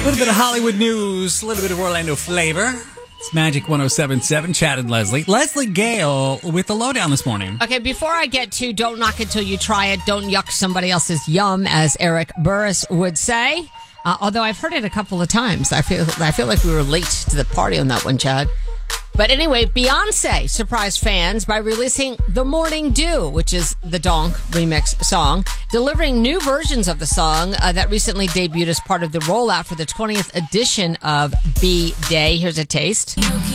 A little bit of Hollywood news, a little bit of Orlando flavor. It's Magic 107.7, Chad and Leslie. Leslie Gale with the lowdown this morning. Okay, before I get to don't knock it till you try it, don't yuck somebody else's yum, as Eric Burris would say. Although I've heard it a couple of times. I feel like we were late to the party on that one, Chad. But anyway, Beyonce surprised fans by releasing The Morning Dew, which is the Donk remix song, delivering new versions of the song that recently debuted as part of the rollout for the 20th edition of B-Day. Here's a taste.